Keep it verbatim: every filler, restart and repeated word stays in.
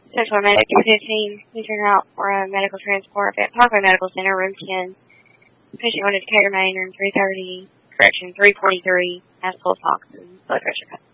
Central Medic two fifteen. We turn out for a medical transport at Parkway Medical Center, room ten. Patient wanted Decatur, Maine, room three thirty. Correction, three forty-three. Has pulse ox and blood pressure cut.